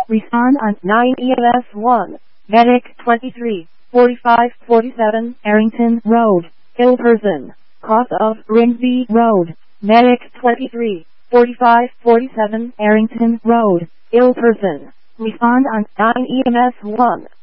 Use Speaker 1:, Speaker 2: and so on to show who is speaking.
Speaker 1: Respond on 9 EMS 1. Medic 23, 4547 Arrington Road. Ill person. Cause of Ringsby Road. Medic 23, 4547 Arrington Road. Ill person. Respond on 9 EMS 1.